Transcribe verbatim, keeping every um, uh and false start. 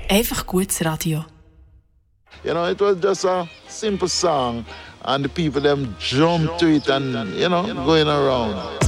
Einfach gutes Radio. You know, it was just a simple song and the people them jump to it and, you know, going around.